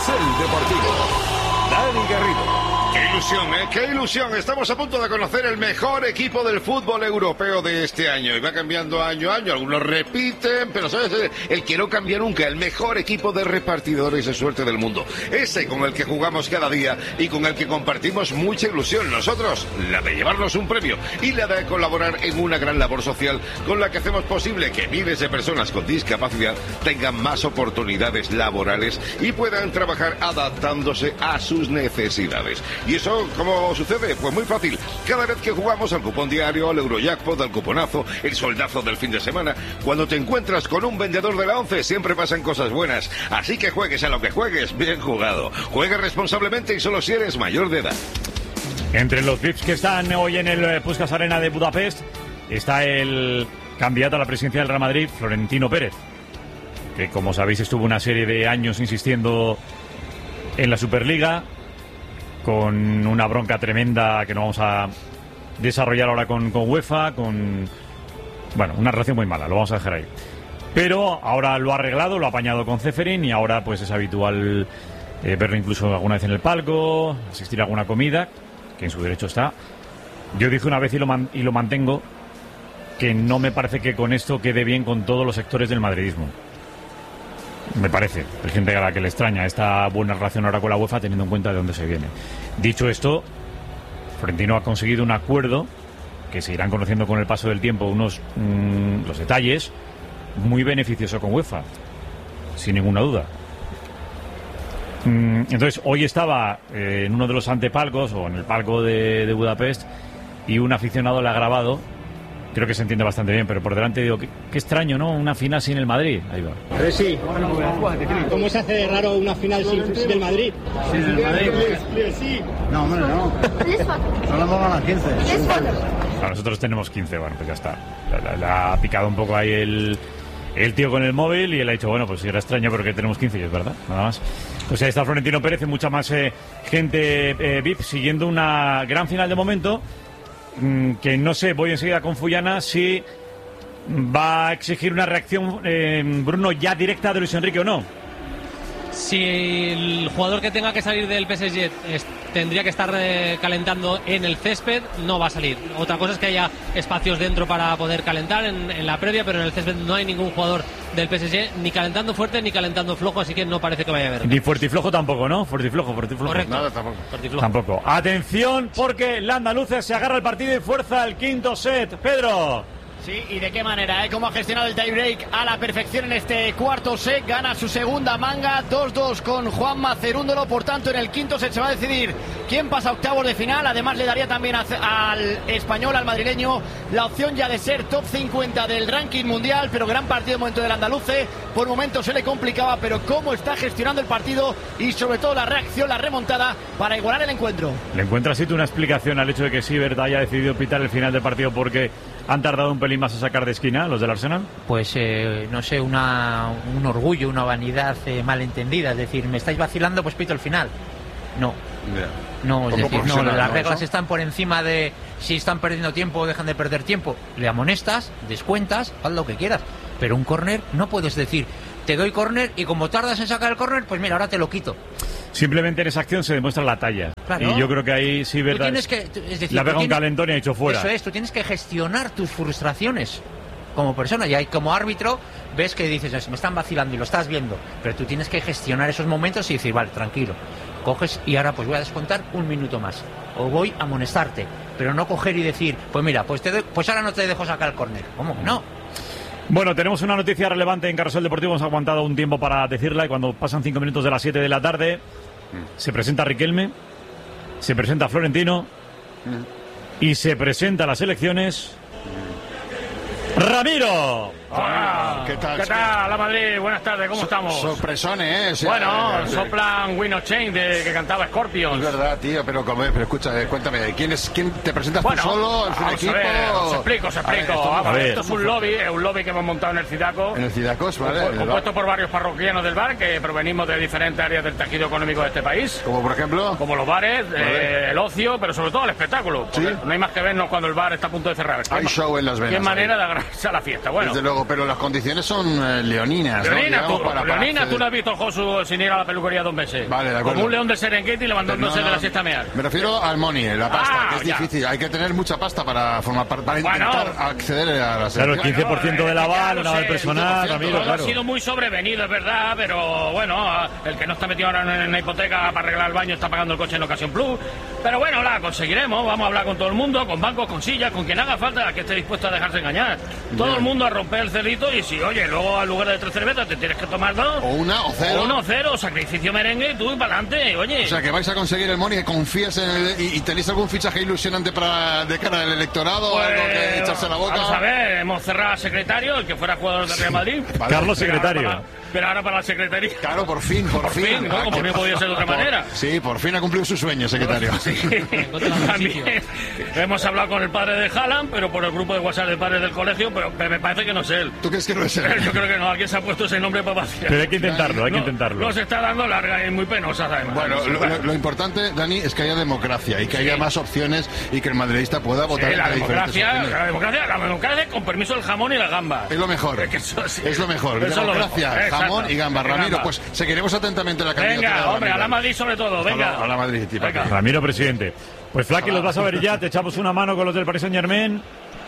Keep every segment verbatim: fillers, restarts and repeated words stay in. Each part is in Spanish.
Carrusel Deportivo. Dani Garrido. ¡Qué ilusión, eh! ¡Qué ilusión! Estamos a punto de conocer el mejor equipo del fútbol europeo de este año. Y va cambiando año a año. Algunos repiten, pero ¿sabes? El que no cambia nunca. El mejor equipo de repartidores de suerte del mundo. Ese con el que jugamos cada día y con el que compartimos mucha ilusión. Nosotros, la de llevarnos un premio y la de colaborar en una gran labor social con la que hacemos posible que miles de personas con discapacidad tengan más oportunidades laborales y puedan trabajar adaptándose a sus necesidades. ¿Y eso cómo sucede? Pues muy fácil. Cada vez que jugamos al cupón diario, al Eurojackpot, al cuponazo, el soldazo del fin de semana, cuando te encuentras con un vendedor de la once, siempre pasan cosas buenas. Así que juegues a lo que juegues, bien jugado. Juegue responsablemente y solo si eres mayor de edad. Entre los V I Ps que están hoy en el Puskás Arena de Budapest está el candidato a la presidencia del Real Madrid, Florentino Pérez, que como sabéis estuvo una serie de años insistiendo en la Superliga, con una bronca tremenda que no vamos a desarrollar ahora con, con UEFA, con... Bueno, una relación muy mala, lo vamos a dejar ahí. Pero ahora lo ha arreglado, lo ha apañado con Ceferín y ahora pues es habitual eh, verlo incluso alguna vez en el palco, asistir a alguna comida, que en su derecho está. Yo dije una vez y lo, man- y lo mantengo, que no me parece que con esto quede bien con todos los sectores del madridismo. Me parece. Hay gente a la que le extraña esta buena relación ahora con la UEFA teniendo en cuenta de dónde se viene. Dicho esto, Florentino ha conseguido un acuerdo que se irán conociendo con el paso del tiempo unos mmm, los detalles, muy beneficioso con UEFA, sin ninguna duda. Mm, entonces, hoy estaba eh, en uno de los antepalcos o en el palco de, de Budapest y un aficionado le ha grabado. Creo que se entiende bastante bien, pero por delante digo, qué, qué extraño, ¿no? Una final sin el Madrid. Ahí va. Pero sí, ¿cómo se hace de raro una final sin, sin el Madrid? ¿Sin el Madrid? Sí. No, hombre, no. Solo vamos a las quince. A nosotros tenemos quince, bueno, pues ya está. Le, le ha picado un poco ahí el, el tío con el móvil y él ha dicho, bueno, pues sí, era extraño porque tenemos quince y es verdad, nada más. Pues ahí está Florentino Pérez y mucha más eh, gente eh, V I P siguiendo una gran final de momento. Que no sé, voy enseguida con Fullana si va a exigir una reacción eh, Bruno ya directa de Luis Enrique o no. Si el jugador que tenga que salir del P S G es, tendría que estar eh, calentando en el césped, no va a salir. Otra cosa es que haya espacios dentro para poder calentar en, en la previa, pero en el césped no hay ningún jugador del P S G ni calentando fuerte ni calentando flojo, así que no parece que vaya a haber. Ni fuerte y flojo tampoco, ¿no? Fuerte y flojo, fuerte y flojo. Correcto. Nada, tampoco. Fuerte y flojo. Tampoco. Atención, porque el andaluz se agarra el partido y fuerza el quinto set. Pedro. Sí, y de qué manera, ¿eh? Cómo ha gestionado el tiebreak a la perfección en este cuarto set. Gana su segunda manga, dos dos con Juanma Cerúndolo. Por tanto, en el quinto set se va a decidir quién pasa a octavos de final. Además, le daría también a, al español, al madrileño, la opción ya de ser top cincuenta del ranking mundial. Pero gran partido de momento del andaluce. Por momentos se le complicaba, pero cómo está gestionando el partido y sobre todo la reacción, la remontada para igualar el encuentro. ¿Le encuentras así tú una explicación al hecho de que Siebert haya decidido pitar el final del partido porque han tardado un pelín más a sacar de esquina los del Arsenal? Pues eh, no sé, una, un orgullo, una vanidad eh, malentendida. Es decir, me estáis vacilando, pues pito el final. No, Yeah. no, es decir, no, las ¿no? reglas ¿Eso? están por encima de si están perdiendo tiempo o dejan de perder tiempo. Le amonestas, descuentas, haz lo que quieras. Pero un córner no puedes decir, te doy córner y como tardas en sacar el córner, pues mira, ahora te lo quito. Simplemente en esa acción se demuestra la talla. Claro. Y yo creo que ahí sí, Tú verdad. tienes que, es decir, la tú pega un tienes- calentón y ha hecho fuera. Eso es, tú tienes que gestionar tus frustraciones como persona. Y ahí, como árbitro, ves que dices, me están vacilando y lo estás viendo. Pero tú tienes que gestionar esos momentos y decir, vale, tranquilo. Coges y ahora pues voy a descontar un minuto más. O voy a amonestarte. Pero no coger y decir, pues mira, pues, te doy- pues ahora no te dejo sacar el córner. ¿Cómo que no? Bueno, tenemos una noticia relevante en Carrusel Deportivo. Hemos aguantado un tiempo para decirla y cuando pasan cinco minutos de las siete de la tarde se presenta Riquelme, se presenta Florentino y se presenta a las elecciones Ramiro. Hola. ¿Qué tal? ¿Qué tal, la Madrid? Buenas tardes, ¿cómo estamos? Sorpresones, ¿eh? O sea, Bueno, eh, soplan Win of Change de que cantaba Es Scorpions. verdad, tío, pero, como- pero escucha, eh, cuéntame, ¿quién es, quién te presentas Bueno, tú solo? ¿Es un vamos equipo? a ver, os explico, os A ver, explico. esto- Vamos, a ver. esto es un lobby, es un lobby que hemos montado en el Cidaco. En el Cidacos, ¿vale? compu- En el bar. Compuesto por varios parroquianos del bar que provenimos de diferentes áreas del tejido económico de este país. Como por ejemplo... Como los bares, Vale. eh, el ocio, pero sobre todo el espectáculo. Sí. porque no hay más que vernos cuando el bar está a punto de cerrar. Hay ¿Qué show en las venas, Qué ahí. manera de agarrarse a la fiesta. Bueno, Desde luego, Diego, pero las condiciones son eh, leoninas. Leonina, ¿no? tú, Para, para Leonina, acceder. tú no has visto Josu sin ir a la peluquería dos meses. Vale, de acuerdo. Como un león de Serengeti levantándose No, no, de la siesta a mear. Me refiero al money, la pasta, Ah, que es ya. difícil. Hay que tener mucha pasta para formar para, para Bueno. intentar acceder a la Claro, el selección. quince por ciento del aval, un aval sé, personal, Ramiro, Todo claro. ha sido muy sobrevenido, es verdad, pero bueno, el que no está metido ahora en la hipoteca para arreglar el baño está pagando el coche en Ocasión Plus. Pero bueno, la conseguiremos, vamos a hablar con todo el mundo, con bancos, con sillas, con quien haga falta, que esté dispuesto a dejarse engañar. Todo Bien. el mundo a romper el cerrito y si, oye, luego al lugar de tres cervezas te tienes que tomar dos. O una, o cero. O uno, cero, sacrificio merengue y tú y para adelante, oye. O sea, que vais a conseguir el money, que confías en el... ¿Y, y tenéis algún fichaje ilusionante para de cara al electorado? Pues, ¿Algo que echarse a la boca? Vamos a ver, hemos cerrado a secretario, el que fuera jugador del Real Madrid. Vale. Carlos Pero ahora Secretario. para- Pero ahora para la secretaría. Claro, por fin, por, Por fin, ¿no? Ah, Como ¿qué no podía ser de otra Por- manera. Sí, por fin ha cumplido su sueño, secretario. También hemos hablado con el padre de Haaland, pero por el grupo de WhatsApp de padres del colegio, pero me parece que no es él. ¿Tú crees que no es él? Yo creo que no, alguien se ha puesto ese nombre para vaciar. Pero hay que intentarlo, hay que No, intentarlo. Nos está dando larga y muy penosa, además. Bueno, lo, lo- lo importante, Dani, es que haya democracia y que haya más opciones y que el madridista pueda votar Sí, la entre diferentes democracia, opciones. la democracia, la democracia con permiso del jamón y la gamba. Es lo mejor. Es que eso sí. Es lo mejor. Eso es lo Democracia, mejor. jamón Exacto. y gamba. Y Ramiro, gamba. pues seguiremos atentamente la candidatura. Venga, de hombre, a Ramiro. la Madrid sobre todo, venga. A la Madrid, tipo. Venga. Ramiro, presidente. Pues Flaky, los vas a ver ya, te echamos una mano con los del Paris Saint Germain.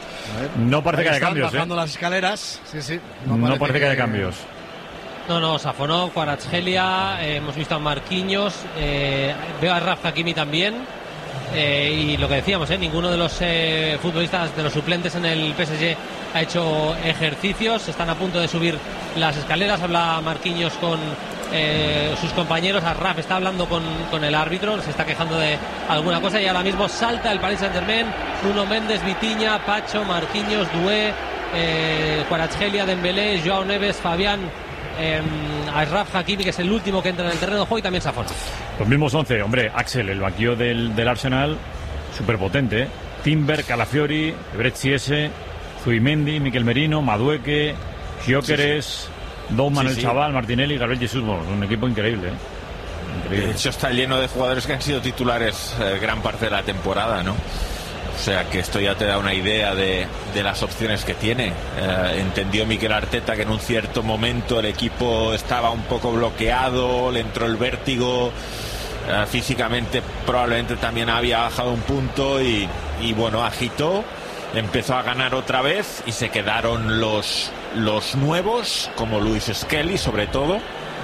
No parece que haya Están cambios, ¿eh? bajando las escaleras. Sí, sí. No parece que haya cambios. No, no, Safonov, Kvaratskhelia, eh, hemos visto a Marquinhos, eh, veo a Raf Hakimi también. Eh, y lo que decíamos, eh, ninguno de los eh, futbolistas, de los suplentes en el P S G ha hecho ejercicios, están a punto de subir las escaleras. Habla Marquinhos con eh, sus compañeros, a Raf está hablando con, con el árbitro, se está quejando de alguna cosa y ahora mismo salta el Paris Saint Germain. Nuno Méndez, Vitinha, Pacho, Marquinhos, Doué, eh, Kvaratskhelia, Dembélé, Joao Neves, Fabián, eh, Achraf Hakimi, que es el último que entra en el terreno de juego, y también Safonov. Los mismos once, hombre, Axel, el banquillo del, del Arsenal, súper potente, ¿eh? Timber, Calafiori, Brecciese, Zubimendi, Miquel Merino, Madueque, Gyökeres, sí, sí. Douman, sí, el sí. chaval, Martinelli y Gabriel Jesús. Bueno, un equipo increíble, ¿eh? Increíble. De hecho, está lleno de jugadores que han sido titulares eh, gran parte de la temporada, ¿no? O sea, que esto ya te da una idea de, de las opciones que tiene. Eh, entendió Mikel Arteta que en un cierto momento el equipo estaba un poco bloqueado, le entró el vértigo, eh, físicamente probablemente también había bajado un punto y, y bueno, agitó, empezó a ganar otra vez y se quedaron los, los nuevos, como Luis Skelly sobre todo,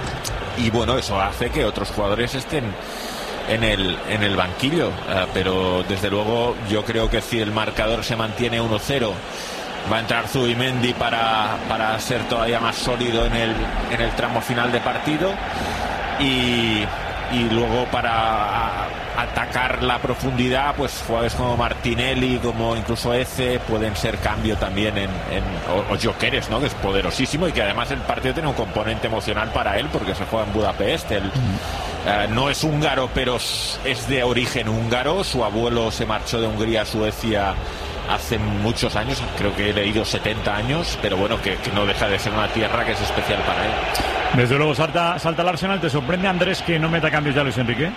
y bueno, eso hace que otros jugadores estén en el en el banquillo, uh, pero desde luego yo creo que si el marcador se mantiene uno cero va a entrar Zubimendi para, para ser todavía más sólido en el en el tramo final de partido y, y luego para a, atacar la profundidad, pues jugadores como Martinelli, como incluso Eze pueden ser cambio también en, en o, o Gyökeres, ¿no? Que es poderosísimo y que además el partido tiene un componente emocional para él porque se juega en Budapest. El, Uh, no es húngaro, pero es de origen húngaro. Su abuelo se marchó de Hungría a Suecia hace muchos años, creo que he leído setenta años, pero bueno, que, que no deja de ser una tierra que es especial para él. Desde luego salta, salta el Arsenal. ¿Te sorprende, Andrés, que no meta cambios ya Luis Enrique?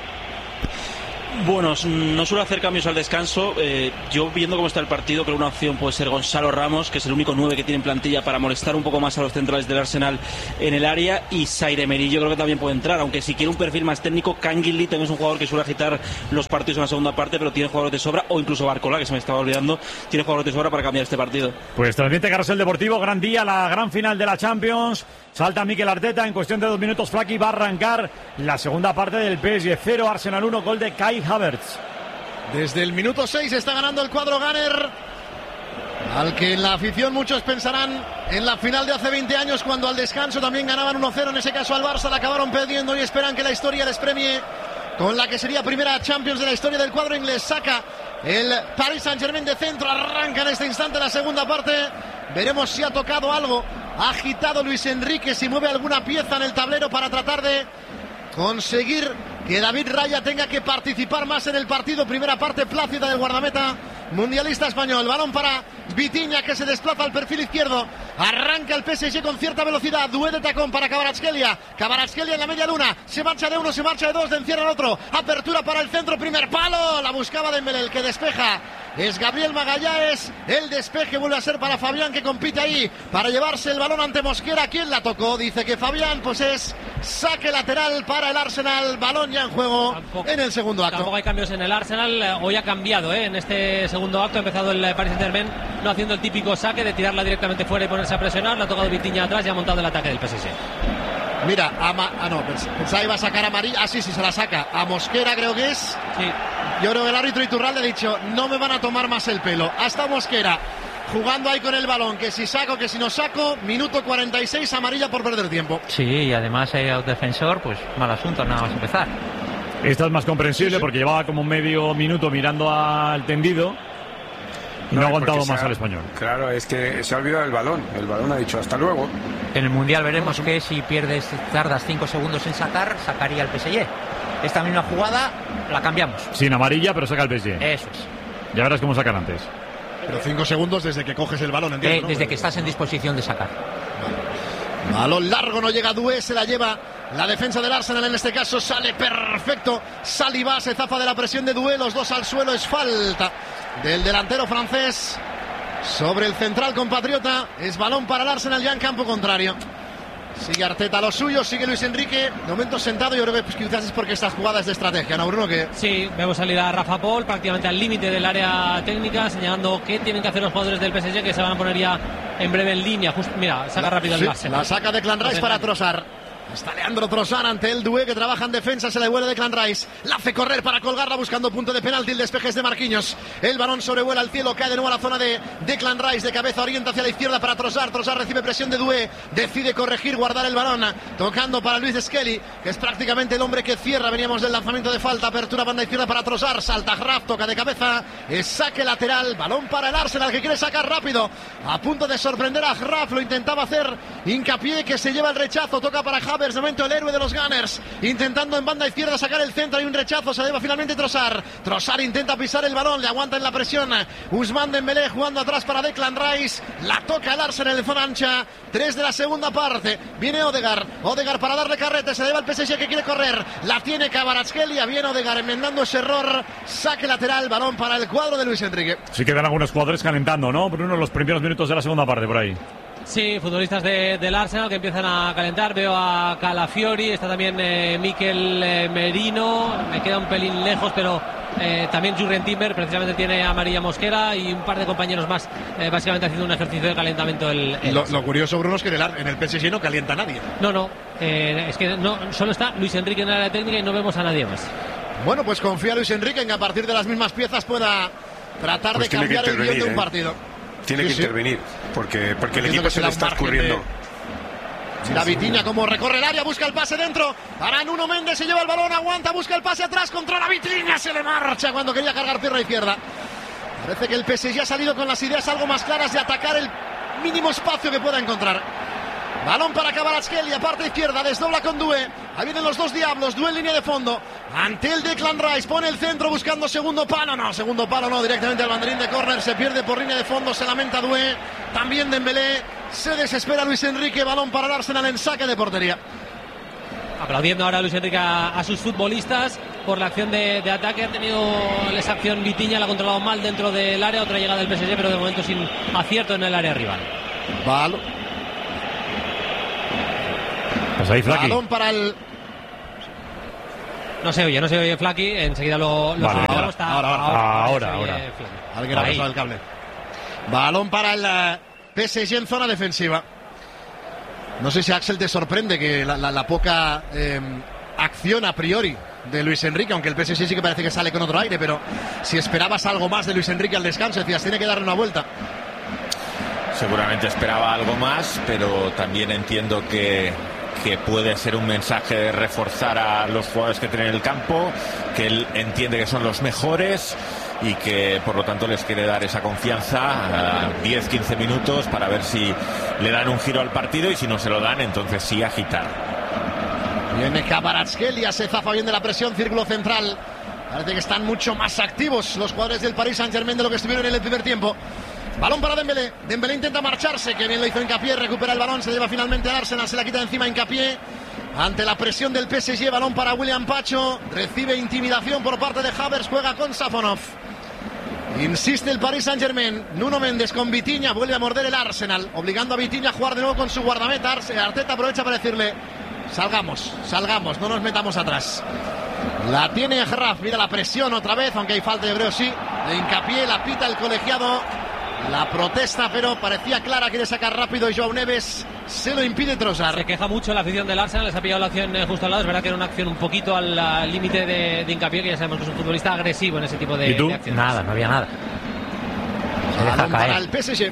Bueno, no suele hacer cambios al descanso. Eh, yo viendo cómo está el partido, creo que una opción puede ser Gonzalo Ramos, que es el único nueve que tiene en plantilla para molestar un poco más a los centrales del Arsenal en el área, y Zaire Emery yo creo que también puede entrar, aunque si quiere un perfil más técnico, Canguilí también es un jugador que suele agitar los partidos en la segunda parte, pero tiene jugadores de sobra, o incluso Barcola, que se me estaba olvidando, tiene jugadores de sobra para cambiar este partido. Pues transmite Carrusel Deportivo, gran día, la gran final de la Champions. Salta Mikel Arteta, en cuestión de dos minutos Flaky va a arrancar la segunda parte del P S G cero, Arsenal uno, gol de Kai Havertz. Desde el minuto seis está ganando el cuadro Gunner, al que en la afición muchos pensarán en la final de hace veinte años, cuando al descanso también ganaban uno cero, en ese caso al Barça, la acabaron perdiendo y esperan que la historia les premie con la que sería primera Champions de la historia del cuadro inglés. Saca el Paris Saint-Germain de centro, arranca en este instante la segunda parte. Veremos si ha tocado algo, ha agitado Luis Enrique, si mueve alguna pieza en el tablero para tratar de conseguir que David Raya tenga que participar más en el partido. Primera parte plácida del guardameta mundialista español. Balón para Vitinha, que se desplaza al perfil izquierdo. Arranca el P S G con cierta velocidad. Dué de tacón para Kvaratskhelia. Kvaratskhelia en la media luna. Se marcha de uno, se marcha de dos, de encierra el otro. Apertura para el centro, primer palo. La buscaba Dembélé, el que despeja es Gabriel Magallanes. El despeje vuelve a ser para Fabián, que compite ahí para llevarse el balón ante Mosquera. ¿Quién la tocó? Dice que Fabián, pues es saque lateral para el Arsenal. Balón ya en juego tampoco, en el segundo acto. Tampoco hay cambios en el Arsenal. Hoy ha cambiado, ¿eh? En este segundo acto ha empezado el Paris Saint-Germain no haciendo el típico saque de tirarla directamente fuera y ponerse a presionar. La ha tocado Vitinha atrás y ha montado el ataque del P S G. Mira, a Ma- ah no, pensaba que iba a sacar a María. Ah, sí, sí, se la saca a Mosquera, creo que es. Sí. Yo creo que el árbitro Iturralde ha dicho, no me van a tomar más el pelo. Hasta Mosquera jugando ahí con el balón, que si saco, que si no saco. Minuto cuarenta y seis, amarilla por perder tiempo. Sí, y además hay el defensor, pues mal asunto, nada más empezar. Esta es más comprensible sí, sí. porque llevaba como medio minuto mirando al tendido. No, no ha aguantado más ha, al español. Claro, es que se ha olvidado el balón. El balón ha dicho hasta luego. En el Mundial veremos que si pierdes, tardas cinco segundos en sacar, sacaría el P S G. Esta misma jugada la cambiamos. Sin amarilla, pero saca el P S G. Eso es. Ya verás cómo sacan antes. Pero cinco segundos desde que coges el balón, entiendo, eh, ¿no? Desde que estás en disposición de sacar. Balón largo, no llega Doué, se la lleva la defensa del Arsenal, en este caso sale perfecto. Saliba se zafa de la presión de Doué, los dos al suelo, es falta del delantero francés sobre el central compatriota. Es balón para el Arsenal ya en campo contrario. Sigue Arteta lo suyo, sigue Luis Enrique, de momento sentado. Yo creo que pues, quizás es porque esta jugada es de estrategia, ¿no, Bruno? Que... Sí, vemos salir a Rafa Paul prácticamente al límite del área técnica, señalando qué tienen que hacer los jugadores del P S G, que se van a poner ya en breve en línea. Just, mira, saca la, rápido sí, el base. La saca Declan Rice para Trossard. Está Leandro Trossard ante el Doué, que trabaja en defensa, se le devuelve Declan Rice, la hace correr para colgarla buscando punto de penalti. El despeje es de Marquinhos, el balón sobrevuela al cielo, cae de nuevo a la zona de Declan Rice, de cabeza orienta hacia la izquierda para Trossard. Trossard recibe presión de Doué, decide corregir, guardar el balón, tocando para Luis Skelly, que es prácticamente el hombre que cierra. Veníamos del lanzamiento de falta, apertura banda izquierda para Trossard, salta Graf, toca de cabeza, es saque lateral, balón para el Arsenal, que quiere sacar rápido, a punto de sorprender a Graf, lo intentaba hacer hincapié, que se lleva el rechazo, toca para Havertz, de momento el héroe de los Gunners, intentando en banda izquierda sacar el centro, hay un rechazo, se lleva finalmente Trossard. Trossard intenta pisar el balón, le aguanta en la presión Ousmane Dembélé jugando atrás para Declan Rice, la toca el Arsenal en zona ancha. Tres de la segunda parte, viene Odegaard, Odegaard para darle carrete, se lleva el P S G, que quiere correr, la tiene Kvaratskhelia, viene Odegaard enmendando ese error, saque lateral, balón para el cuadro de Luis Enrique. Sí quedan algunos jugadores calentando, ¿no, Bruno? Los primeros minutos de la segunda parte por ahí. Sí, futbolistas de, del Arsenal que empiezan a calentar. Veo a Calafiori, está también eh, Mikel eh, Merino, me queda un pelín lejos, pero eh, también Jurgen Timber precisamente tiene a María Mosquera y un par de compañeros más, eh, básicamente haciendo un ejercicio de calentamiento. El, el lo, lo curioso, Bruno, es que en el, en el P S G no calienta nadie. No, no, eh, es que no, solo está Luis Enrique en el área técnica y no vemos a nadie más. Bueno, pues confía Luis Enrique en que a partir de las mismas piezas pueda tratar pues de cambiar el guión de un ¿eh? partido. Tiene sí, que sí. intervenir, porque, porque el equipo se le está escurriendo. De... La Vitinha como recorre el área, busca el pase dentro. Para Nuno Méndez, se lleva el balón, aguanta, busca el pase atrás, controla Vitinha, se le marcha cuando quería cargar pierna izquierda. Parece que el P S G ha salido con las ideas algo más claras de atacar el mínimo espacio que pueda encontrar. Balón para Kvaratskhelia, parte izquierda, desdobla con Doué. Ahí vienen los dos diablos, Doué en línea de fondo. Ante el Declan Rice, pone el centro buscando segundo palo. No, segundo palo no, directamente al banderín de córner. Se pierde por línea de fondo, se lamenta Doué. También Dembélé, se desespera Luis Enrique. Balón para el Arsenal en saque de portería. Aplaudiendo ahora Luis Enrique a, a sus futbolistas por la acción de, de ataque. Ha tenido esa acción Vitinha, la ha controlado mal dentro del área. Otra llegada del P S G, pero de momento sin acierto en el área rival. Balón. Pues ahí Flaky. Balón para el... No se oye, no se oye Flaky. Enseguida lo... lo vale, ahora, está, ahora, ahora, ahora, ahora. Alguien ha pasado el cable. Balón para el uh, P S G en zona defensiva. No sé si Axel te sorprende que la, la, la poca eh, acción a priori de Luis Enrique, aunque el P S G sí que parece que sale con otro aire, pero si esperabas algo más de Luis Enrique al descanso, decías, tiene que darle una vuelta. Seguramente esperaba algo más, pero también entiendo que que puede ser un mensaje de reforzar a los jugadores que tienen en el campo, que él entiende que son los mejores y que por lo tanto les quiere dar esa confianza, diez quince minutos para ver si le dan un giro al partido, y si no se lo dan, entonces sí agitar. Viene Kvaratskhelia, se zafa bien de la presión, círculo central. Parece que están mucho más activos los jugadores del Paris Saint-Germain de lo que estuvieron en el primer tiempo. Balón para Dembélé, Dembélé intenta marcharse, que bien lo hizo Hincapié, recupera el balón, se lleva finalmente al Arsenal, se la quita encima Hincapié, ante la presión del P S G. Balón para William Pacho, recibe intimidación por parte de Havertz, juega con Safonov. Insiste el Paris Saint-Germain. Nuno Méndez con Vitinha. Vuelve a morder el Arsenal, obligando a Vitinha a jugar de nuevo con su guardameta. Arteta aprovecha para decirle: salgamos, salgamos, no nos metamos atrás. La tiene Achraf. Mira la presión otra vez, aunque hay falta, yo creo, sí. De hincapié, la pita el colegiado. La protesta, pero parecía clara, quiere sacar rápido y Joao Neves se lo impide Trossard. Se queja mucho la afición del Arsenal, les ha pillado la acción eh, justo al lado. Es verdad que era una acción un poquito al límite de, de hincapié, que ya sabemos que es un futbolista agresivo en ese tipo de, ¿Y tú? de acciones. Nada, no había nada. Se deja Balón para caer. el P S G.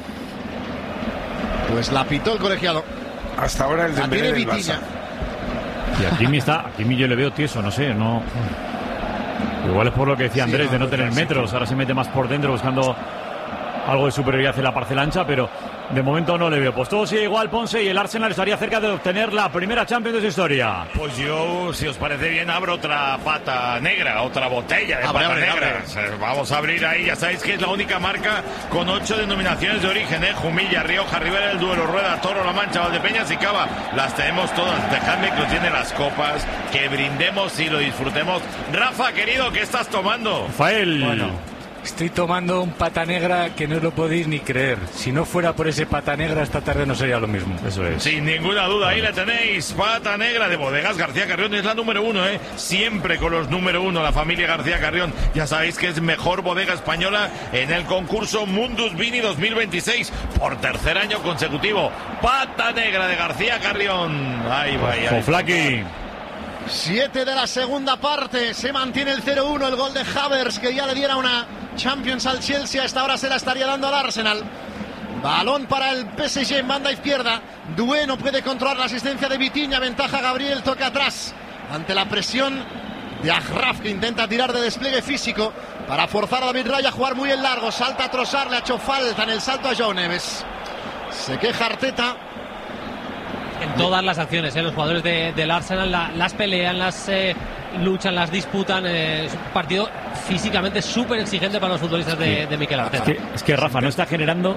Pues la pitó el colegiado. Hasta ahora el La Dembélé tiene del Vitinha. Barça. Y a Kimi está, a Kimi yo le veo tieso, no sé, no. Igual es por lo que decía Andrés, Sí, de no no, tener sí. metros, ahora se mete más por dentro buscando algo de superioridad en la parcela ancha, pero de momento no le veo. Pues todo sigue igual, Ponce, y el Arsenal estaría cerca de obtener la primera Champions de su historia. Pues yo, si os parece bien, abro otra pata negra, otra botella de Abre, pata abre, negra. abre. O sea, vamos a abrir ahí, ya sabéis que es la única marca con ocho denominaciones de origen, ¿eh? Jumilla, Rioja, Ribera, El Duero, Rueda, Toro, La Mancha, Valdepeñas y Cava. Las tenemos todas. Dejadme que lo tiene las copas, que brindemos y lo disfrutemos. Rafa, querido, ¿qué estás tomando? Rafael. Bueno, estoy tomando un pata negra que no lo podéis ni creer. Si no fuera por ese pata negra, esta tarde no sería lo mismo. Eso es. Sin ninguna duda, ahí la tenéis. Pata negra de Bodegas García Carrión es la número uno, ¿eh? Siempre con los número uno, la familia García Carrión. Ya sabéis que es mejor bodega española en el concurso Mundus Vini dos mil veintiséis por tercer año consecutivo. Pata negra de García Carrión. Ahí va, ahí va. Oflaki. Siete de la segunda parte. Se mantiene el cero uno. El gol de Havertz, que ya le diera una Champions al Chelsea. A esta hora se la estaría dando al Arsenal. Balón para el P S G en banda izquierda. Doué no puede controlar la asistencia de Vitinha. Ventaja Gabriel, toca atrás ante la presión de Achraf, que intenta tirar de despliegue físico para forzar a David Raya a jugar muy en largo. Salta a Trossard, le ha hecho falta en el salto a Joao Neves. Se queja Arteta. En todas las acciones, ¿eh? Los jugadores de, del Arsenal la, las pelean, las eh, luchan, las disputan. Eh, es un partido físicamente súper exigente para los futbolistas de, de Mikel Arteta. Es que, es que Rafa no está generando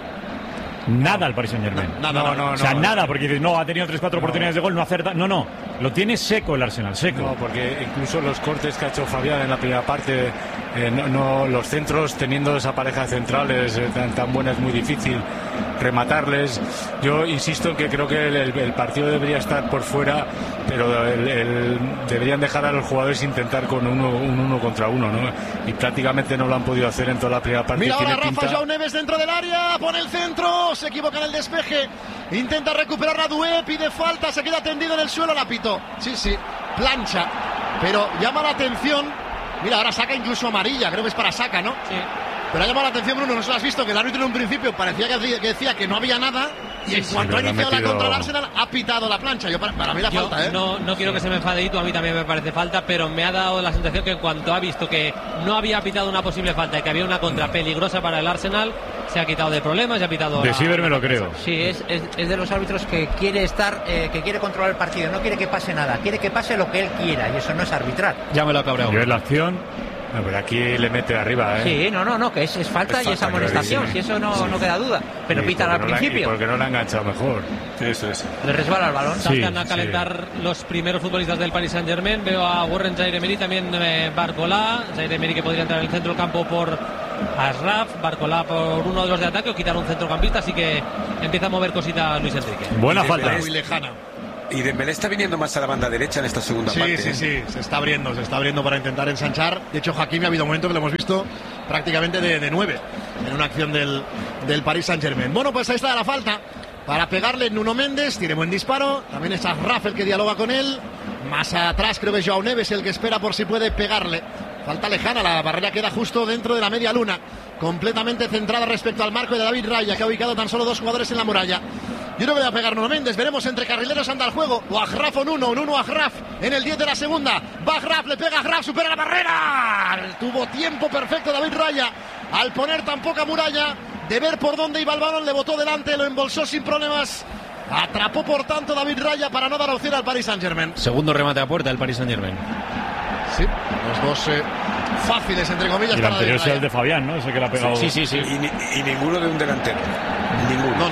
nada al Paris Saint-Germain. No, no, no, O sea, no, nada, porque dices, no, ha tenido tres cuatro oportunidades de gol, no acerta. No, no, lo tiene seco el Arsenal, seco. No, porque incluso los cortes que ha hecho Fabián en la primera parte, eh, no, no, los centros, teniendo esa pareja de centrales eh, tan, tan buena, es muy difícil rematarles. Yo insisto en que creo que el, el- el partido debería estar por fuera, pero el- el- deberían dejar a los jugadores intentar con uno, un uno contra uno, ¿no? Y prácticamente no lo han podido hacer en toda la primera parte. Mira ahora Tiene Rafa, pinta- Joao Neves dentro del área, pone el centro, se equivoca en el despeje, intenta recuperar a Doué, pide falta, se queda tendido en el suelo, la pitó. Sí, sí, plancha, pero llama la atención. Mira, ahora saca incluso amarilla, creo que es para saca, ¿no? Sí. Pero ha llamado la atención, Bruno, no se lo has visto, que el árbitro en un principio parecía que decía que, decía que no había nada, y en sí, cuanto ha pero le ha iniciado la metido- contra el Arsenal, ha pitado la plancha. Yo, para, para mí la Yo falta, ¿eh? no, no quiero que se me enfade Itu, a mí también me parece falta, pero me ha dado la sensación que en cuanto ha visto que no había pitado una posible falta y que había una contra peligrosa para el Arsenal, se ha quitado de problemas y ha pitado. De la- Siever me lo creo. Sí, es, es, es de los árbitros que quiere estar, eh, que quiere controlar el partido, no quiere que pase nada, quiere que pase lo que él quiera, y eso no es arbitrar. Ya me lo ha cabreado. Y ver la acción. No, pero aquí le mete arriba, ¿eh? Sí, no, no, no, que es, es falta Es y es falta, amonestación, clarísimo. si eso no, no queda duda. Pero Y pitan porque al no la- y principio, porque no la ha enganchado mejor. Eso es. le resbala el balón. Sí, Saltan a calentar los primeros futbolistas del Paris Saint Germain. Veo a Warren Zaire-Emery, también eh, Barcola. Zaire-Emery que podría entrar en el centro del campo por Ashraf. Barcola por uno de los de ataque o quitar un centrocampista. Así que empieza a mover cositas Luis Enrique. Buena Y falta. Dembélé- Muy lejana. Y Dembélé está viniendo más a la banda derecha en esta segunda Sí, parte. sí, ¿eh? sí, se está abriendo, se está abriendo para intentar ensanchar. De hecho, Hakimi ha habido un momento que lo hemos visto prácticamente de, de nueve en una acción del, del Paris Saint-Germain. Bueno, pues ahí está la falta para pegarle Nuno Méndez, tiene buen disparo. También es Achraf el que dialoga con él. Más atrás creo que es Joao Neves el que espera por si puede pegarle. Falta lejana, la barrera queda justo dentro de la media luna, completamente centrada respecto al marco de David Raya, que ha ubicado tan solo dos jugadores en la muralla. Yo creo que va a pegar Nuno Méndez, veremos entre carrileros anda el juego, o Achraf o Nuno, Nuno Achraf en el diez de la segunda, va Achraf, le pega Achraf, supera la barrera, tuvo tiempo perfecto David Raya, al poner tan poca muralla, de ver por dónde iba el balón, le botó delante, lo embolsó sin problemas, atrapó por tanto David Raya para no dar opción al Paris Saint-Germain. Segundo remate a puerta del Paris Saint Germain. Sí, los dos eh, fáciles, entre comillas, Y el para anterior David sea el Raya. de Fabián, ¿no? Ese que le ha pegado. Sí, sí, sí. Y, ni- y ninguno de un delantero. Ninguno. No, no,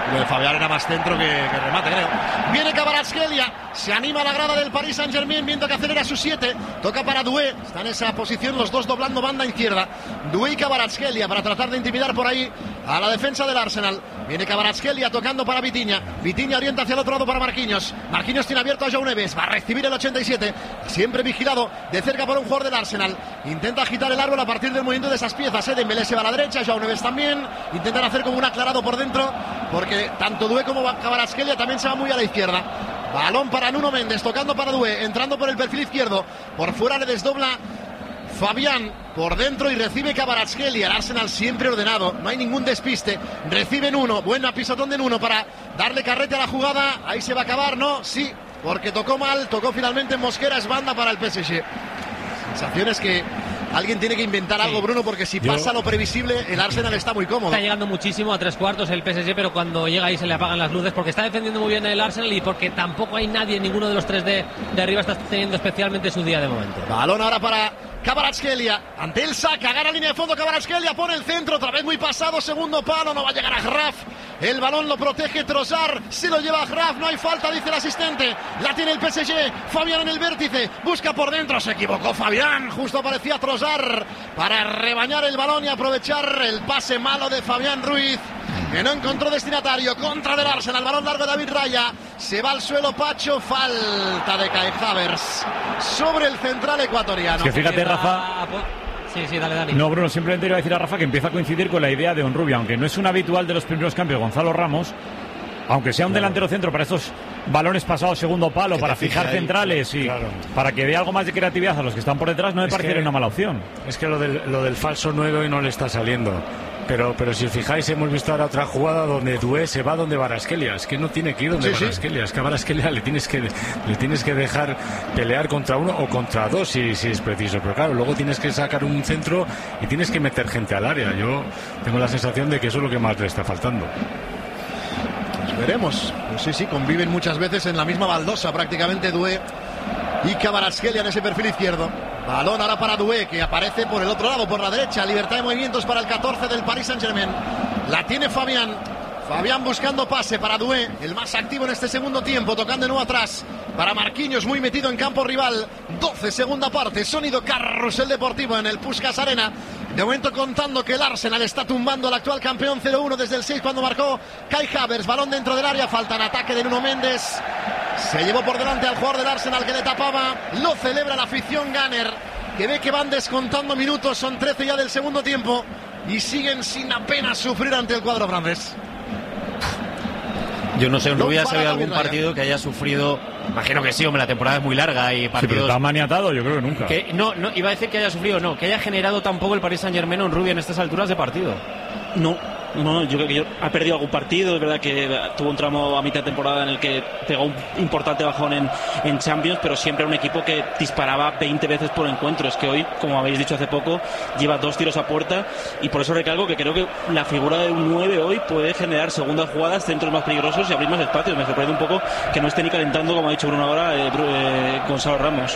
Lo de Fabián era más centro que, que remate, creo. Viene Kvaratskhelia, se anima la grada del Paris Saint-Germain viendo que acelera su siete. Toca para Doué, está en esa posición los dos doblando banda izquierda. Doué y Kvaratskhelia para tratar de intimidar por ahí a la defensa del Arsenal. Viene Kvaratskhelia tocando para Vitinha. Vitinha orienta hacia el otro lado para Marquinhos. Marquinhos tiene abierto a João Neves. Va a recibir el ochenta y siete. Siempre vigilado de cerca por un jugador del Arsenal. Intenta agitar el árbol a partir del movimiento de esas piezas. ¿eh? Dembélé se va a la derecha. João Neves también. Intentan hacer como un aclarado por dentro. Porque tanto Doué como Kvaratskhelia también se va muy a la izquierda. Balón para Nuno Méndez. Tocando para Doué. Entrando por el perfil izquierdo. Por fuera le desdobla Fabián por dentro y recibe Kvaratskhelia. El Arsenal siempre ordenado, no hay ningún despiste. Recibe Nuno, buena pisotón de Nuno para darle carrete a la jugada. Ahí se va a acabar, ¿no? Sí, porque tocó mal, tocó finalmente en Mosquera. Es banda para el P S G. Sensaciones que alguien tiene que inventar algo, Bruno, porque si Yo... pasa lo previsible, el Arsenal está muy cómodo. Está llegando muchísimo a tres cuartos el P S G, pero cuando llega ahí se le apagan las luces porque está defendiendo muy bien el Arsenal y porque tampoco hay nadie, ninguno de los tres de, de arriba está teniendo especialmente su día de momento. Balón ahora para Kvaratskhelia, ante el saca, gana línea de fondo Kvaratskhelia, pone el centro, otra vez muy pasado, segundo palo, no va a llegar a Graf. El balón lo protege Trossard, se lo lleva a Graf, no hay falta, dice el asistente. La tiene el P S G, Fabián en el vértice, busca por dentro, se equivocó Fabián, justo aparecía Trossard para rebañar el balón y aprovechar el pase malo de Fabián Ruiz, que no encontró destinatario. Contra del Arsenal, balón largo de David Raya, se va al suelo Pacho, falta de Kai Havertz sobre el central ecuatoriano. Es que fíjate, Rafa. Sí, sí, dale, dale. No, Bruno, simplemente iba a decir a Rafa que empieza a coincidir con la idea de Honrubia, aunque no es un habitual de los primeros cambios, Gonzalo Ramos, aunque sea un claro. delantero centro para estos balones pasados segundo palo, que para fijar ahí, centrales y claro. para que dé algo más de creatividad a los que están por detrás, no me parecería una mala opción. Es que lo del, lo del falso nueve hoy no le está saliendo. Pero, pero si os fijáis, hemos visto ahora otra jugada donde Doué se va donde Kvaratskhelia. Es que no tiene que ir donde sí, Kvaratskhelia. Sí. Es que a Kvaratskhelia le tienes que, le tienes que dejar pelear contra uno o contra dos si, si es preciso. Pero claro, luego tienes que sacar un centro y tienes que meter gente al área. Yo tengo la sensación de que eso es lo que más le está faltando. Pues veremos. Pues sí, sí, conviven muchas veces en la misma baldosa prácticamente Doué y Kvaratskhelia en ese perfil izquierdo. Balón ahora para Doué, que aparece por el otro lado, por la derecha. Libertad de movimientos para el catorce del Paris Saint-Germain. La tiene Fabián. Fabián buscando pase para Doué, el más activo en este segundo tiempo, tocando de nuevo atrás para Marquinhos, muy metido en campo rival. doce, segunda parte, sonido carrusel deportivo en el Puskás Arena. De momento contando que el Arsenal está tumbando al actual campeón cero uno desde el seis cuando marcó Kai Havertz. Balón dentro del área, falta en ataque de Nuno Méndez. Se llevó por delante al jugador del Arsenal que le tapaba. Lo celebra la afición Gunner, que ve que van descontando minutos. Son trece ya del segundo tiempo y siguen sin apenas sufrir ante el cuadro francés. Yo no sé, ¿no hubiera sabido algún partido que haya sufrido? Imagino que sí, hombre, la temporada es muy larga y partidos... Sí, pero está maniatado, yo creo que nunca. Que, no, no, iba a decir que haya sufrido, no, que haya generado tampoco el Paris Saint-Germain en Rubia en estas alturas de partido. No, no, yo creo que yo, ha perdido algún partido, es verdad que tuvo un tramo a mitad de temporada en el que pegó un importante bajón en, en Champions, pero siempre era un equipo que disparaba veinte veces por encuentro. Es que hoy, como habéis dicho hace poco, lleva dos tiros a puerta y por eso recalco que creo que la figura de un nueve hoy puede generar segundas jugadas, centros más peligrosos y abrir más espacios. Me sorprende un poco que no esté ni calentando, como ha dicho Bruno ahora, eh, eh, Gonzalo Ramos.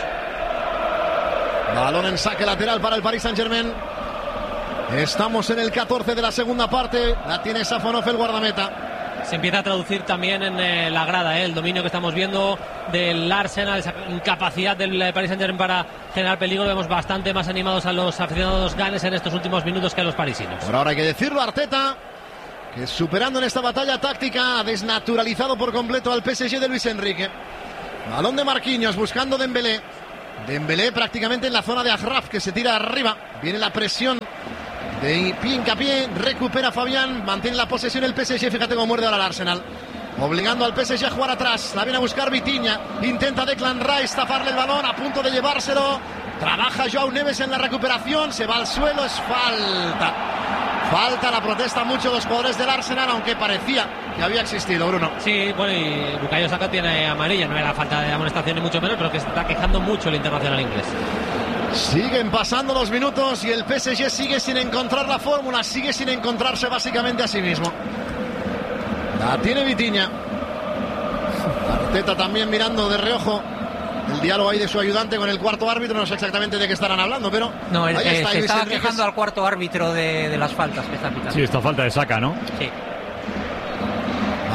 Balón en saque lateral para el Paris Saint-Germain. Estamos en el catorce de la segunda parte. La tiene Safonov, el guardameta. Se empieza a traducir también en eh, la grada, eh, el dominio que estamos viendo del Arsenal, esa incapacidad del Paris Saint-Germain para generar peligro. Vemos bastante más animados a los aficionados ganes en estos últimos minutos que a los parisinos. Por ahora hay que decirlo, Arteta, que superando en esta batalla táctica ha desnaturalizado por completo al P S G de Luis Enrique. Balón de Marquinhos buscando Dembélé. Dembélé prácticamente en la zona de Achraf, que se tira arriba. Viene la presión de pie hincapié, recupera Fabián, mantiene la posesión el P S G. Fíjate cómo muerde ahora el Arsenal, obligando al P S G a jugar atrás. La viene a buscar Vitinha, intenta Declan Rice taparle el balón, a punto de llevárselo. Trabaja João Neves en la recuperación, se va al suelo, es falta. Falta, la protesta mucho los jugadores del Arsenal, aunque parecía que había existido, Bruno. Sí, bueno, y Bukayo Saka tiene amarilla, no era falta de amonestación ni mucho menos, pero que se está quejando mucho el internacional inglés. Siguen pasando los minutos y el P S G sigue sin encontrar la fórmula, sigue sin encontrarse básicamente a sí mismo. La tiene Vitinha. Arteta también mirando de reojo el diálogo ahí de su ayudante con el cuarto árbitro. No sé exactamente de qué estarán hablando, pero no, el, ahí eh, está, se Luis estaba Enriquez. quejando al cuarto árbitro de, de las faltas que está pitando. Sí, esta falta de Saka, ¿no? Sí.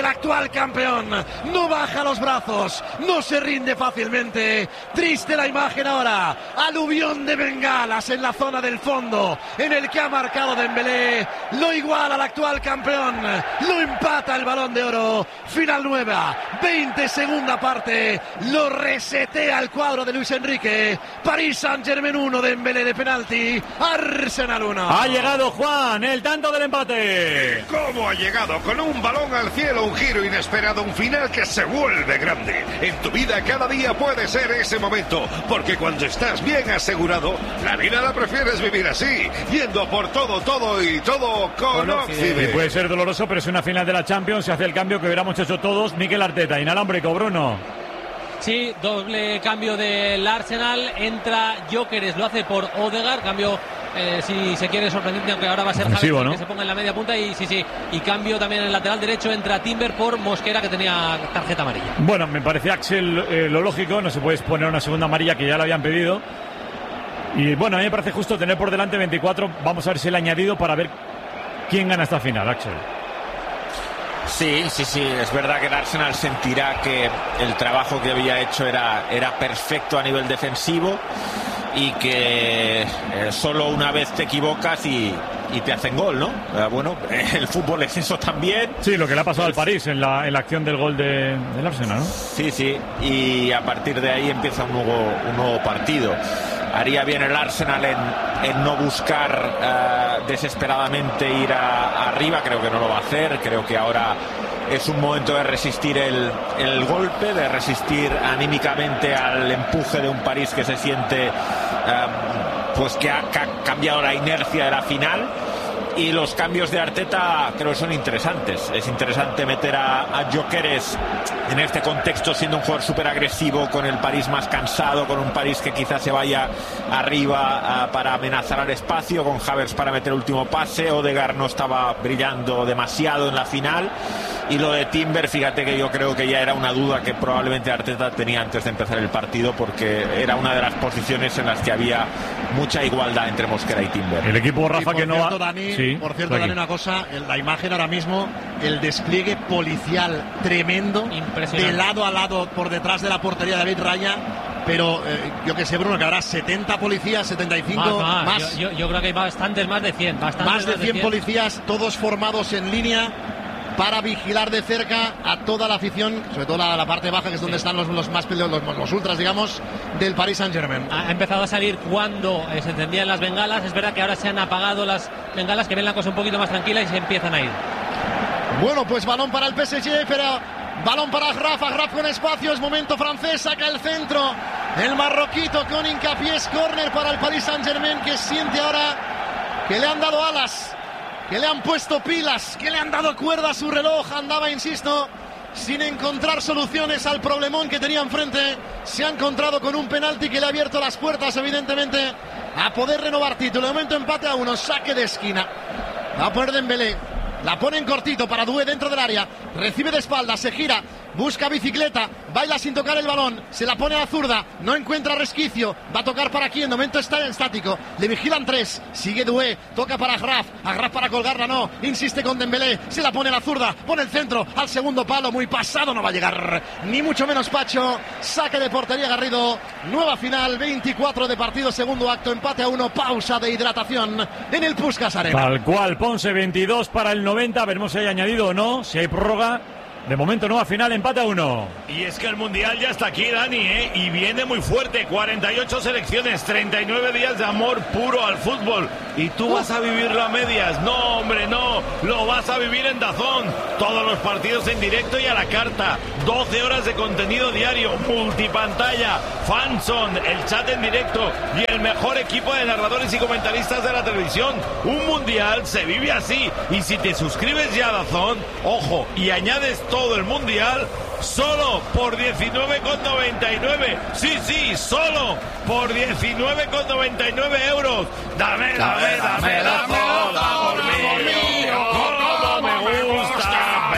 el actual campeón no baja los brazos, no se rinde fácilmente. Triste la imagen ahora, aluvión de bengalas en la zona del fondo, en el que ha marcado Dembélé, lo iguala al actual campeón, lo empata el Balón de Oro, final nueva, veinte segunda parte, lo resetea el cuadro de Luis Enrique. París Saint-Germain uno, Dembélé de penalti, Arsenal uno. Ha llegado Juan, el tanto del empate. ¿Cómo ha llegado? Con un balón al cielo, un giro inesperado, un final que se vuelve grande. En tu vida cada día puede ser ese momento, porque cuando estás bien asegurado, la vida la prefieres vivir así, yendo por todo, todo y todo con Occidente. Puede ser doloroso, pero es una final de la Champions, se hace el cambio que hubiéramos hecho todos. Mikel Arteta, inalámbrico, Bruno. Sí, doble cambio del Arsenal, entra Gyökeres, lo hace por Odegaard, cambio eh, si se quiere sorprendente, aunque ahora va a ser Javi, ¿no?, que se ponga en la media punta, y sí, sí, y cambio también en el lateral derecho, entra Timber por Mosquera, que tenía tarjeta amarilla. Bueno, me parece, Axel, eh, lo lógico, no se puede poner una segunda amarilla que ya la habían pedido, y bueno, a mí me parece justo tener por delante veinticuatro, vamos a ver si el añadido para ver quién gana esta final, Axel. Sí, sí, sí, es verdad que el Arsenal sentirá que el trabajo que había hecho era, era perfecto a nivel defensivo y que eh, solo una vez te equivocas y, y te hacen gol, ¿no? Eh, bueno, el fútbol es eso también. Sí, lo que le ha pasado al París en la, en la acción del gol de, del Arsenal, ¿no? Sí, sí, y a partir de ahí empieza un nuevo, un nuevo partido. Haría bien el Arsenal en, en no buscar uh, desesperadamente ir a, arriba, creo que no lo va a hacer, creo que ahora es un momento de resistir el, el golpe, de resistir anímicamente al empuje de un París que se siente uh, pues que ha, que ha cambiado la inercia de la final. Y los cambios de Arteta creo que son interesantes. Es interesante meter a, a Gyökeres en este contexto, siendo un jugador súper agresivo, con el París más cansado, con un París que quizás se vaya arriba uh, para amenazar al espacio, con Havertz para meter el último pase. Odegaard no estaba brillando demasiado en la final. Y lo de Timber, fíjate que yo creo que ya era una duda que probablemente Arteta tenía antes de empezar el partido, porque era una de las posiciones en las que había mucha igualdad entre Mosquera y Timber. El equipo, Rafa, y que no cierto, va... Dani, sí, por cierto, Dani, una cosa, en la imagen ahora mismo, el despliegue policial tremendo, de lado a lado por detrás de la portería de David Raya. Pero eh, yo que sé, Bruno, que habrá setenta policías, setenta y cinco más. más. más. Yo, yo, yo creo que hay bastantes, más de cien. Bastantes Más de cien policías, todos formados en línea para vigilar de cerca a toda la afición, sobre todo la, la parte baja, que es donde sí. están los, los más peleados, los, los ultras, digamos, del Paris Saint-Germain. Ha empezado a salir cuando eh, se encendían las bengalas. Es verdad que ahora se han apagado las bengalas, que ven la cosa un poquito más tranquila y se empiezan a ir. Bueno, pues balón para el P S G, pero balón para Graf, Graf con espacio, es momento francés, saca el centro, el marroquito con hincapié, es córner para el Paris Saint-Germain, que siente ahora que le han dado alas, que le han puesto pilas, que le han dado cuerda a su reloj. Andaba, insisto, sin encontrar soluciones al problemón que tenía enfrente. Se ha encontrado con un penalti que le ha abierto las puertas, evidentemente, a poder renovar título. De momento empate a uno, saque de esquina. Va a poner Dembélé. La pone en cortito para Doué dentro del área. Recibe de espaldas, se gira, busca bicicleta, baila sin tocar el balón, se la pone a la zurda, no encuentra resquicio, va a tocar para quién, de momento está en estático, le vigilan tres, sigue Doué, toca para Graf, a Graf para colgarla, no, insiste con Dembélé, se la pone a la zurda, pone el centro, al segundo palo, muy pasado, no va a llegar, ni mucho menos Pacho, saque de portería Garrido, nueva final, veinticuatro de partido, segundo acto, empate a uno, pausa de hidratación en el Puskás Arena. Tal cual, Ponce veintidós para el noventa, veremos si hay añadido o no, si hay prórroga. De momento nueva final, empate a uno. Y es que el Mundial ya está aquí, Dani, ¿eh? Y viene muy fuerte. cuarenta y ocho selecciones, treinta y nueve días de amor puro al fútbol. ¿Y tú vas a vivirlo a medias? No, hombre, no. Lo vas a vivir en DAZN. Todos los partidos en directo y a la carta. doce horas de contenido diario, multipantalla, fanzone, el chat en directo y el mejor equipo de narradores y comentaristas de la televisión. Un Mundial se vive así. Y si te suscribes ya a DAZN, ojo, y añades todo el Mundial, solo por diecinueve con noventa y nueve. Sí, sí, solo por diecinueve con noventa y nueve euros. Dame, dame, dame, dame, amor mío, como me gusta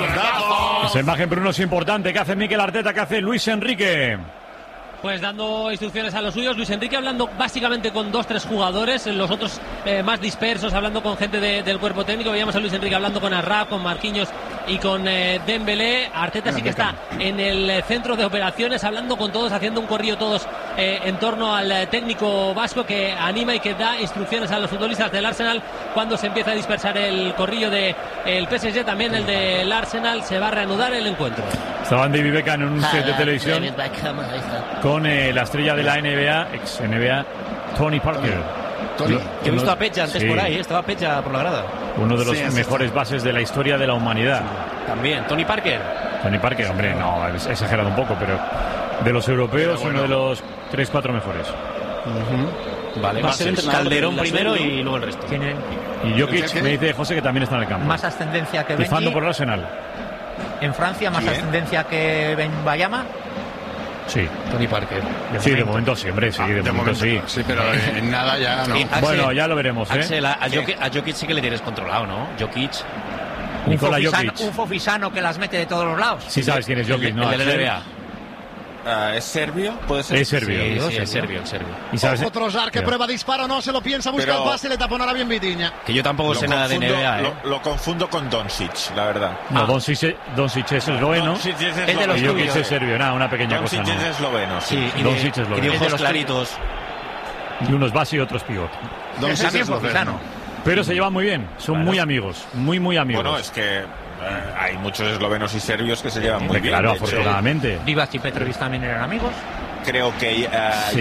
verlo. Esa imagen, Bruno, es importante. ¿Qué hace Mikel Arteta? ¿Qué hace Luis Enrique? Pues dando instrucciones a los suyos, Luis Enrique hablando básicamente con dos, tres jugadores, los otros eh, más dispersos, hablando con gente de, del cuerpo técnico. Veíamos a Luis Enrique hablando con Arraf, con Marquinhos y con eh, Dembélé. Arteta sí que está en el centro de operaciones, hablando con todos, haciendo un corrillo todos eh, en torno al eh, técnico vasco, que anima y que da instrucciones a los futbolistas del Arsenal cuando se empieza a dispersar el corrillo del de P S G, también el del Arsenal. Se va a reanudar el encuentro. Estaban David Beckham en un set de televisión con eh, la estrella de la N B A, ex N B A, Tony Parker. Tony, que he visto a Pecha antes, sí, por ahí, ¿eh? Estaba Pecha por la grada. Uno de los sí, mejores está. bases de la historia de la humanidad. Sí. También, Tony Parker. Tony Parker, hombre, no, he exagerado un poco, pero de los europeos, bueno, uno de los tres cuatro mejores. Uh-huh. Vale, va a ser Calderón primero y luego el resto. Tienen... Y Jokic, me dice José, que también está en el campo. Más ascendencia que Benji. Tifando por el Arsenal. En Francia, más ¿Quién? ascendencia que Ben Bayama. Sí. Tony Parker. De sí, momento. de momento sí, hombre, sí, ah, de, de momento, momento sí. Sí, pero en nada ya no. Sí, Axel, bueno, ya lo veremos, ¿eh? Axel, a, a, Jokic, a Jokic sí que le tienes controlado, ¿no? Jokic. Un Nikola fofisano, Jokic. un fofisano que las mete de todos los lados. Sí sabes quién es Jokic, el, ¿no? El del N B A. Uh, ¿Es serbio? ¿Puede ser? Es serbio. Sí, ¿no? sí, es serbio, es serbio. ¿Y sabes? Otro Zar que Pero... prueba disparo, no se lo piensa, busca Pero... el pase, le taponará bien Vitinha. Que yo tampoco Lo sé nada de confundo, N B A, ¿eh? lo, lo confundo con Doncic, la verdad. No, Ah. Doncic, Doncic es esloveno. Doncic es Es de los Y Jokic tuyos. es serbio, nada, una pequeña Doncic cosa. es ¿no? esloveno, sí. Sí, y Doncic de, es lo y de que- ojos los claritos. Y unos base y otros pivot. Doncic También es lo fofisano. Pero se llevan muy bien, son Claro. muy amigos, muy, muy amigos. Bueno, es que eh, hay muchos eslovenos y serbios que se llevan muy Hombre, bien. claro, de hecho. afortunadamente. Divac y Petrovic también eran amigos. Creo que uh, Sí.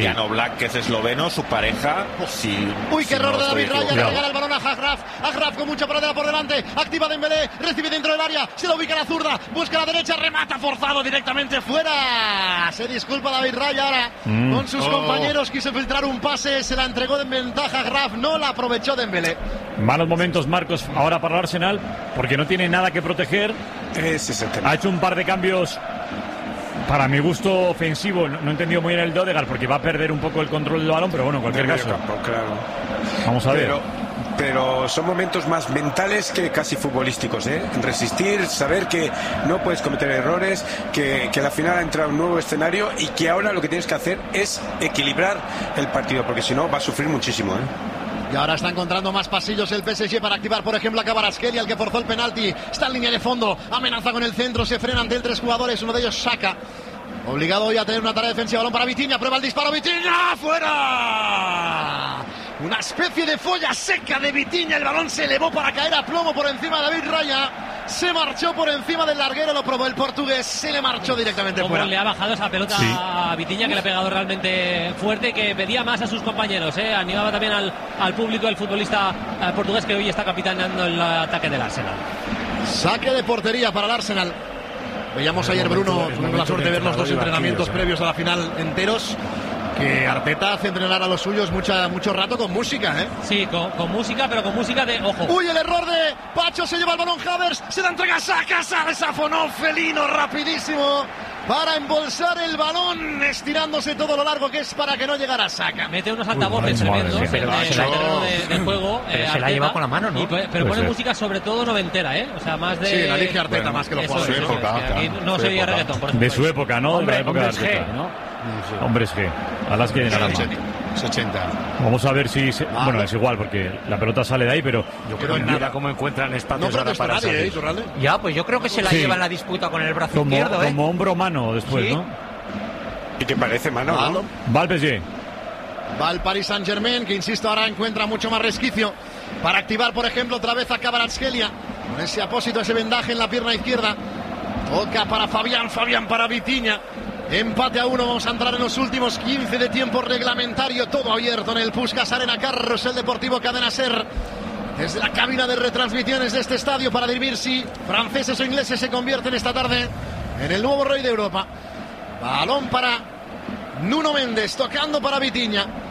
Uy, qué si error no de estoy David Raya, le equivocado. regala el balón a Agraf. Agraf con mucha pradera por delante, activa Dembélé, recibe dentro del área, se lo ubica a la zurda, busca a la derecha, remata forzado directamente fuera. Se disculpa David Raya ahora Mm. con sus Oh. compañeros, quiso filtrar un pase, se la entregó de ventaja a Agraf, no la aprovechó Dembélé. Malos momentos, Marcos, ahora para el Arsenal, porque no tiene nada que proteger. Ese es el tema. Ha hecho un par de cambios, para mi gusto, ofensivo. No, no he entendido muy bien el de Odegaard, porque va a perder un poco el control del balón, pero bueno, en cualquier Del caso. medio campo, claro. Vamos a ver. Pero, pero son momentos más mentales que casi futbolísticos, ¿eh? Resistir, saber que no puedes cometer errores, que, que al final ha entrado un nuevo escenario y que ahora lo que tienes que hacer es equilibrar el partido, porque si no va a sufrir muchísimo, ¿eh? Y ahora está encontrando más pasillos el P S G para activar, por ejemplo, a Kvaratskhelia, el que forzó el penalti. Está en línea de fondo, amenaza con el centro, se frena ante él tres jugadores, uno de ellos Saka. Obligado hoy a tener una tarea defensiva, balón para Vitinha, prueba el disparo, Vitinha, ¡fuera! Una especie de folla seca de Vitinha, el balón se elevó para caer a plomo por encima de David Raya. Se marchó por encima del larguero, lo probó el portugués, se le marchó directamente Como fuera. le ha bajado esa pelota Sí. a Vitinha, que le ha pegado realmente fuerte, que pedía más a sus compañeros, ¿eh? Animaba también al, al público el futbolista eh, portugués, que hoy está capitaneando el ataque del Arsenal. Saque de portería para el Arsenal. Veíamos ayer, momento- Bruno, el tuvimos la momento suerte de ver los dos del entrenamientos banquillo, previos a la final enteros. Que Arteta hace entrenar a los suyos mucha, mucho rato con música, ¿eh? Sí, con, con música, pero con música de ojo. Uy, el error de Pacho, se lleva el balón Havers, se la entrega a Saka, sale Safonov, felino rapidísimo para embolsar el balón, estirándose todo lo largo que es para que no llegara a Saka. Mete unos altavoces Uy, madre tremendos mía. en Pero el se la- terreno de, de juego. Pero eh, se la ha Arteta, llevado con la mano, ¿no? y pe- pero Puede pone ser. música sobre todo noventera, ¿eh? O sea, más de... Sí, la elige Arteta Bueno, más que los Eso jugadores. es, su eso es, época, que aquí claro, no su se oía época. reggaetón, por De supuesto. su época, ¿no? Hombre, de la época hombres de Arteta. G, ¿no? Hombres G. A las que en el alma. ochenta. Vamos a ver si... se- Bueno, es igual, porque la pelota sale de ahí, pero... Yo creo que mira cómo encuentran No espacios ahora protestó para nadie, ¿eh, salir. Iturralde? Ya, pues yo creo que se la Sí. lleva en la disputa con el brazo Como, izquierdo, ¿eh? como hombro-mano después, Sí. ¿no? ¿Y te parece, mano? Balón. ¿no? Va al P S G. Va el Paris Saint-Germain, que insisto, ahora encuentra mucho más resquicio para activar, por ejemplo, otra vez a Kvaratskhelia, con ese apósito, ese vendaje en la pierna izquierda. Toca para Fabián, Fabián para Vitinha. Empate a uno, vamos a entrar en los últimos quince de tiempo reglamentario, todo abierto en el Puskás Arena, Carrusel Deportivo Cadena Ser. Desde la cabina de retransmisiones de este estadio para dirimir si franceses o ingleses se convierten esta tarde en el nuevo rey de Europa. Balón para Nuno Méndez, tocando para Vitinha.